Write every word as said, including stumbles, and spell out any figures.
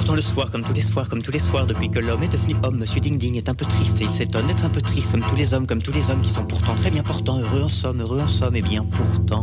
pourtant le soir, comme tous les soirs, comme tous les soirs, depuis que l'homme est devenu homme, Monsieur Ding Ding est un peu triste et il s'étonne d'être un peu triste, comme tous les hommes, comme tous les hommes qui sont pourtant très bien portants, heureux en somme, heureux en somme, et bien pourtant.